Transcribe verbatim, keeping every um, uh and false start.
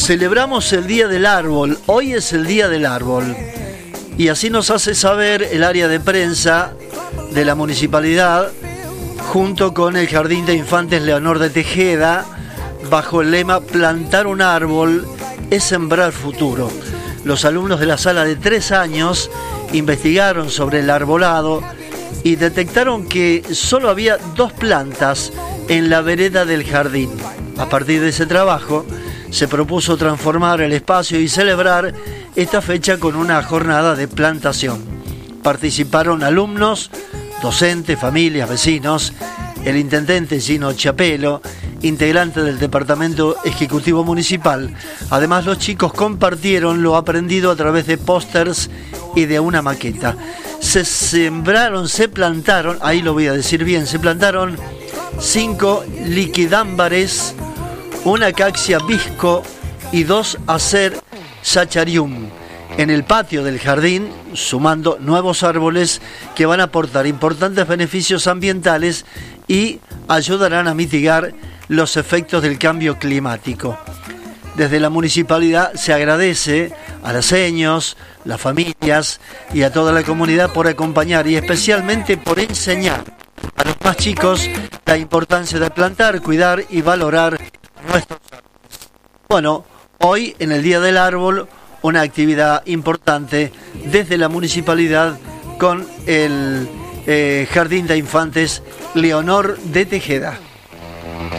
Celebramos el Día del Árbol. Hoy es el Día del Árbol. Y así nos hace saber el área de prensa de la municipalidad, junto con el Jardín de Infantes Leonor de Tejeda, bajo el lema Plantar un árbol es sembrar futuro. Los alumnos de la sala de tres años investigaron sobre el arbolado y detectaron que solo había dos plantas en la vereda del jardín. A partir de ese trabajo, se propuso transformar el espacio y celebrar esta fecha con una jornada de plantación. Participaron alumnos, docentes, familias, vecinos, el intendente Gino Chapelo, integrante del Departamento Ejecutivo Municipal. Además, los chicos compartieron lo aprendido a través de pósters y de una maqueta. Se sembraron, se plantaron, ahí lo voy a decir bien, se plantaron cinco liquidámbares, una acacia visco y dos acer sacharium en el patio del jardín, sumando nuevos árboles que van a aportar importantes beneficios ambientales y ayudarán a mitigar los efectos del cambio climático. Desde la municipalidad se agradece a los seños, las familias y a toda la comunidad por acompañar y especialmente por enseñar a los más chicos la importancia de plantar, cuidar y valorar nuestros árboles. Bueno, hoy en el Día del Árbol, una actividad importante desde la municipalidad con el eh, Jardín de Infantes Leonor de Tejeda.